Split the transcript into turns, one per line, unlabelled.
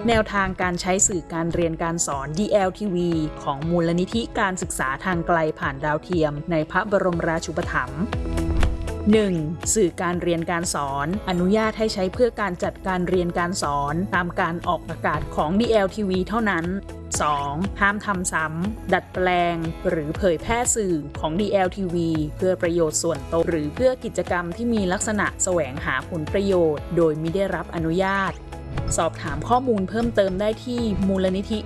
แนวทางการใช้สื่อการเรียนการสอน DLTV ของมูลนิธิการศึกษาทางไกลผ่านดาวเทียมในพระบรมราชูปถัมภ์ 1. สื่อการเรียนการสอนอนุญาตให้ใช้เพื่อการจัดการเรียนการสอนตามการออกอากาศของ DLTV เท่านั้น 2. ห้ามทำซ้ำดัดแปลงหรือเผยแพร่สื่อของ DLTV เพื่อประโยชน์ส่วนตนหรือเพื่อกิจกรรมที่มีลักษณะแสวงหาผลประโยชน์โดยมิได้รับอนุญาตสอบถามข้อมูลเพิ่มเติมได้ที่มูลนิธิ